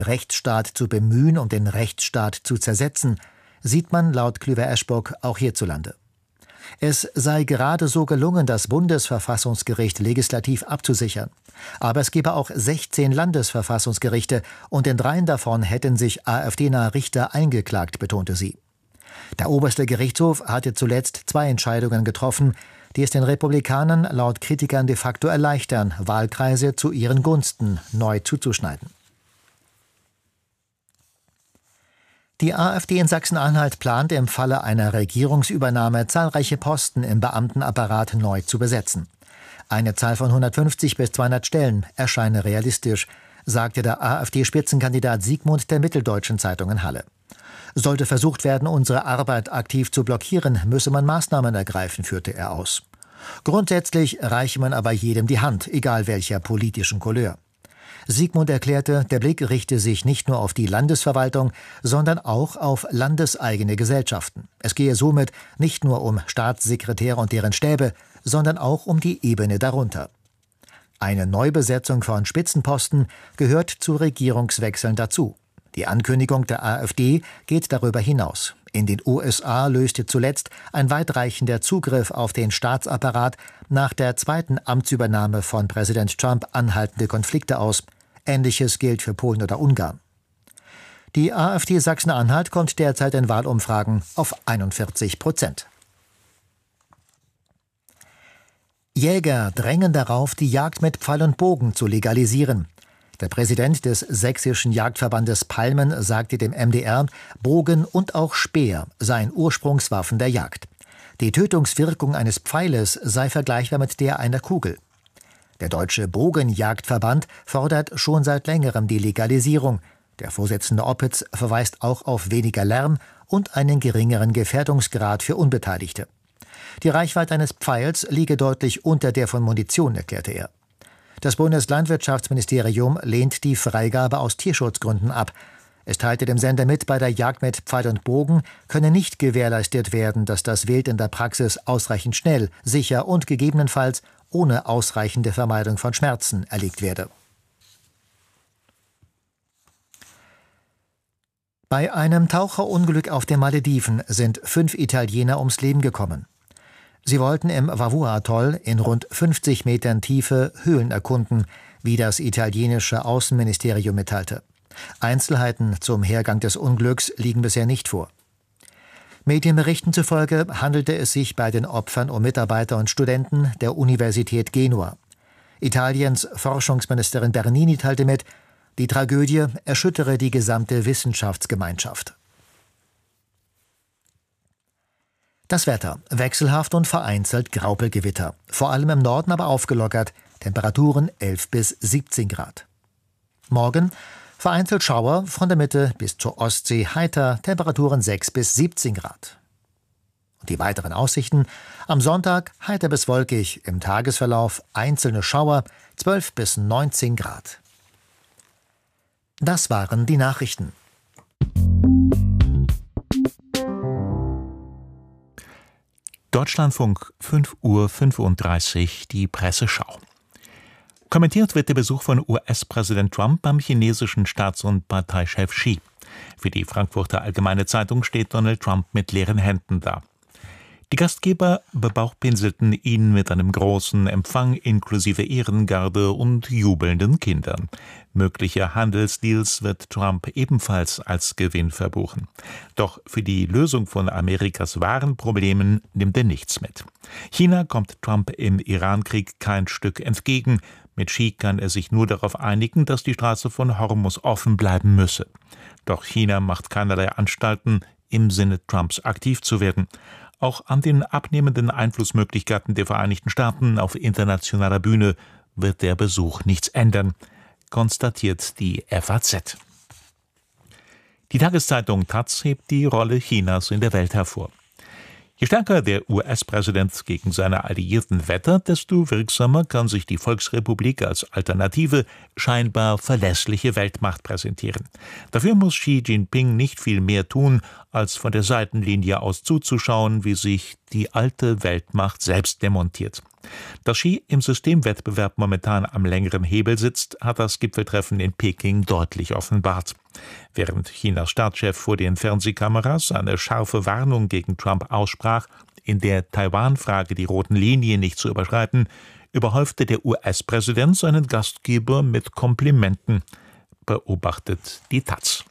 Rechtsstaat zu bemühen, um den Rechtsstaat zu zersetzen, sieht man laut Klüver-Eschbruck auch hierzulande. Es sei gerade so gelungen, das Bundesverfassungsgericht legislativ abzusichern. Aber es gebe auch 16 Landesverfassungsgerichte und in 3 davon hätten sich AfD-nahe Richter eingeklagt, betonte sie. Der oberste Gerichtshof hatte zuletzt 2 Entscheidungen getroffen, die es den Republikanern laut Kritikern de facto erleichtern, Wahlkreise zu ihren Gunsten neu zuzuschneiden. Die AfD in Sachsen-Anhalt plant im Falle einer Regierungsübernahme zahlreiche Posten im Beamtenapparat neu zu besetzen. Eine Zahl von 150 bis 200 Stellen erscheine realistisch, sagte der AfD-Spitzenkandidat Siegmund der Mitteldeutschen Zeitung in Halle. Sollte versucht werden, unsere Arbeit aktiv zu blockieren, müsse man Maßnahmen ergreifen, führte er aus. Grundsätzlich reiche man aber jedem die Hand, egal welcher politischen Couleur. Siegmund erklärte, der Blick richte sich nicht nur auf die Landesverwaltung, sondern auch auf landeseigene Gesellschaften. Es gehe somit nicht nur um Staatssekretäre und deren Stäbe, sondern auch um die Ebene darunter. Eine Neubesetzung von Spitzenposten gehört zu Regierungswechseln dazu. Die Ankündigung der AfD geht darüber hinaus. In den USA löste zuletzt ein weitreichender Zugriff auf den Staatsapparat nach der 2. Amtsübernahme von Präsident Trump anhaltende Konflikte aus. Ähnliches gilt für Polen oder Ungarn. Die AfD Sachsen-Anhalt kommt derzeit in Wahlumfragen auf 41%. Jäger drängen darauf, die Jagd mit Pfeil und Bogen zu legalisieren. Der Präsident des sächsischen Jagdverbandes Palmen sagte dem MDR, Bogen und auch Speer seien Ursprungswaffen der Jagd. Die Tötungswirkung eines Pfeiles sei vergleichbar mit der einer Kugel. Der Deutsche Bogenjagdverband fordert schon seit längerem die Legalisierung. Der Vorsitzende Oppitz verweist auch auf weniger Lärm und einen geringeren Gefährdungsgrad für Unbeteiligte. Die Reichweite eines Pfeils liege deutlich unter der von Munition, erklärte er. Das Bundeslandwirtschaftsministerium lehnt die Freigabe aus Tierschutzgründen ab. Es teilte dem Sender mit, bei der Jagd mit Pfeil und Bogen könne nicht gewährleistet werden, dass das Wild in der Praxis ausreichend schnell, sicher und gegebenenfalls ohne ausreichende Vermeidung von Schmerzen erlegt werde. Bei einem Taucherunglück auf den Malediven sind 5 Italiener ums Leben gekommen. Sie wollten im Vavua-Atoll in rund 50 Metern Tiefe Höhlen erkunden, wie das italienische Außenministerium mitteilte. Einzelheiten zum Hergang des Unglücks liegen bisher nicht vor. Medienberichten zufolge handelte es sich bei den Opfern um Mitarbeiter und Studenten der Universität Genua. Italiens Forschungsministerin Bernini teilte mit, die Tragödie erschüttere die gesamte Wissenschaftsgemeinschaft. Das Wetter: wechselhaft und vereinzelt Graupelgewitter. Vor allem im Norden aber aufgelockert. Temperaturen 11 bis 17 Grad. Morgen vereinzelt Schauer, von der Mitte bis zur Ostsee heiter. Temperaturen 6 bis 17 Grad. Und die weiteren Aussichten: am Sonntag heiter bis wolkig. Im Tagesverlauf einzelne Schauer, 12 bis 19 Grad. Das waren die Nachrichten. Deutschlandfunk 5:35 Uhr, die Presseschau. Kommentiert wird der Besuch von US-Präsident Trump beim chinesischen Staats- und Parteichef Xi. Für die Frankfurter Allgemeine Zeitung steht Donald Trump mit leeren Händen da. Die Gastgeber bebauchpinselten ihn mit einem großen Empfang inklusive Ehrengarde und jubelnden Kindern. Mögliche Handelsdeals wird Trump ebenfalls als Gewinn verbuchen. Doch für die Lösung von Amerikas wahren Problemen nimmt er nichts mit. China kommt Trump im Irankrieg kein Stück entgegen. Mit Xi kann er sich nur darauf einigen, dass die Straße von Hormuz offen bleiben müsse. Doch China macht keinerlei Anstalten, im Sinne Trumps aktiv zu werden. Auch an den abnehmenden Einflussmöglichkeiten der Vereinigten Staaten auf internationaler Bühne wird der Besuch nichts ändern, konstatiert die FAZ. Die Tageszeitung Taz hebt die Rolle Chinas in der Welt hervor. Je stärker der US-Präsident gegen seine Alliierten wettert, desto wirksamer kann sich die Volksrepublik als alternative, scheinbar verlässliche Weltmacht präsentieren. Dafür muss Xi Jinping nicht viel mehr tun, als von der Seitenlinie aus zuzuschauen, wie sich die alte Weltmacht selbst demontiert. Dass Xi im Systemwettbewerb momentan am längeren Hebel sitzt, hat das Gipfeltreffen in Peking deutlich offenbart. Während Chinas Staatschef vor den Fernsehkameras eine scharfe Warnung gegen Trump aussprach, in der Taiwan-Frage die roten Linien nicht zu überschreiten, überhäufte der US-Präsident seinen Gastgeber mit Komplimenten, beobachtet die Taz.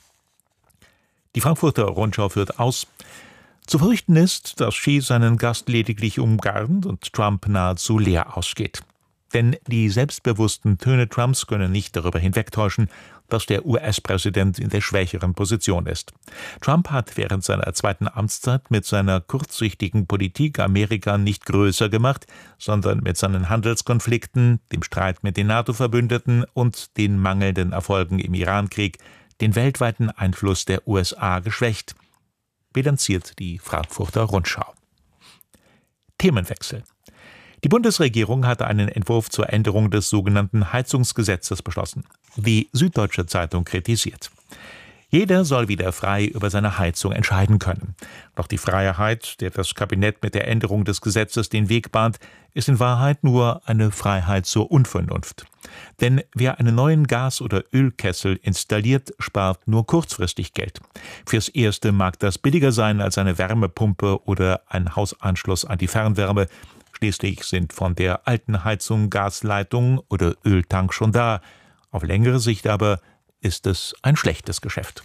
Die Frankfurter Rundschau führt aus: Zu fürchten ist, dass Xi seinen Gast lediglich umgarnt und Trump nahezu leer ausgeht. Denn die selbstbewussten Töne Trumps können nicht darüber hinwegtäuschen, dass der US-Präsident in der schwächeren Position ist. Trump hat während seiner zweiten Amtszeit mit seiner kurzsichtigen Politik Amerika nicht größer gemacht, sondern mit seinen Handelskonflikten, dem Streit mit den NATO-Verbündeten und den mangelnden Erfolgen im Irankrieg den weltweiten Einfluss der USA geschwächt, bilanziert die Frankfurter Rundschau. Themenwechsel. Die Bundesregierung hatte einen Entwurf zur Änderung des sogenannten Heizungsgesetzes beschlossen. Die Süddeutsche Zeitung kritisiert: Jeder soll wieder frei über seine Heizung entscheiden können. Doch die Freiheit, der das Kabinett mit der Änderung des Gesetzes den Weg bahnt, ist in Wahrheit nur eine Freiheit zur Unvernunft. Denn wer einen neuen Gas- oder Ölkessel installiert, spart nur kurzfristig Geld. Fürs Erste mag das billiger sein als eine Wärmepumpe oder ein Hausanschluss an die Fernwärme. Schließlich sind von der alten Heizung Gasleitung oder Öltank schon da. Auf längere Sicht aber ist es ein schlechtes Geschäft.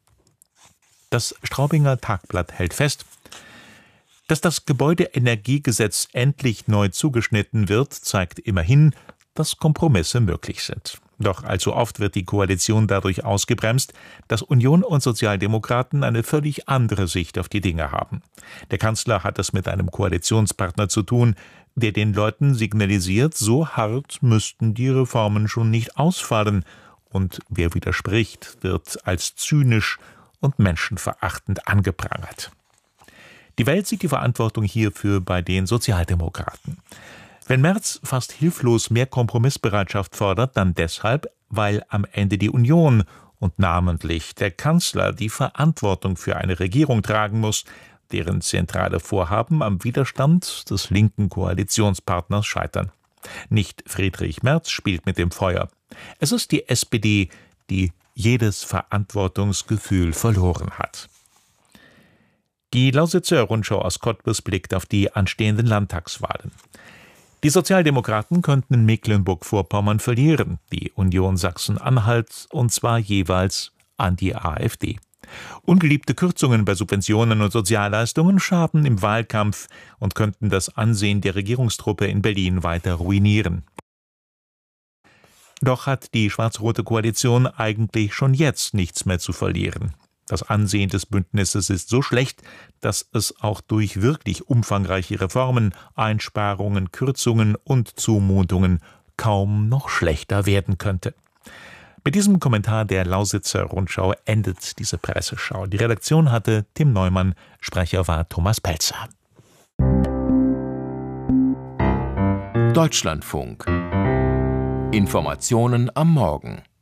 Das Straubinger Tagblatt hält fest: Dass das Gebäudeenergiegesetz endlich neu zugeschnitten wird, zeigt immerhin, dass Kompromisse möglich sind. Doch allzu oft wird die Koalition dadurch ausgebremst, dass Union und Sozialdemokraten eine völlig andere Sicht auf die Dinge haben. Der Kanzler hat es mit einem Koalitionspartner zu tun, der den Leuten signalisiert, so hart müssten die Reformen schon nicht ausfallen, und wer widerspricht, wird als zynisch und menschenverachtend angeprangert. Die Welt sieht die Verantwortung hierfür bei den Sozialdemokraten. Wenn Merz fast hilflos mehr Kompromissbereitschaft fordert, dann deshalb, weil am Ende die Union und namentlich der Kanzler die Verantwortung für eine Regierung tragen muss, deren zentrale Vorhaben am Widerstand des linken Koalitionspartners scheitern. Nicht Friedrich Merz spielt mit dem Feuer. Es ist die SPD, die jedes Verantwortungsgefühl verloren hat. Die Lausitzer Rundschau aus Cottbus blickt auf die anstehenden Landtagswahlen. Die Sozialdemokraten könnten in Mecklenburg-Vorpommern verlieren, die Union Sachsen-Anhalt, und zwar jeweils an die AfD. Ungeliebte Kürzungen bei Subventionen und Sozialleistungen schaden im Wahlkampf und könnten das Ansehen der Regierungstruppe in Berlin weiter ruinieren. Doch hat die schwarz-rote Koalition eigentlich schon jetzt nichts mehr zu verlieren. Das Ansehen des Bündnisses ist so schlecht, dass es auch durch wirklich umfangreiche Reformen, Einsparungen, Kürzungen und Zumutungen kaum noch schlechter werden könnte. Mit diesem Kommentar der Lausitzer Rundschau endet diese Presseschau. Die Redaktion hatte Tim Neumann, Sprecher war Thomas Pelzer. Deutschlandfunk. Informationen am Morgen.